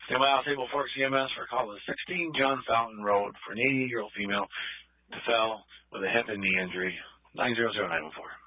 Stand by, Sable Forks EMS for call to 16 John Fountain Road for an 88-year-old female who fell with a hip and knee injury. 900-914.